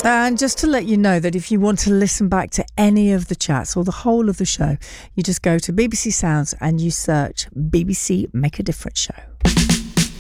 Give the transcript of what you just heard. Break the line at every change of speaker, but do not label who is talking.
And just to let you know that if you want to listen back to any of the chats or the whole of the show, you just go to BBC Sounds and you search BBC Make a Difference Show.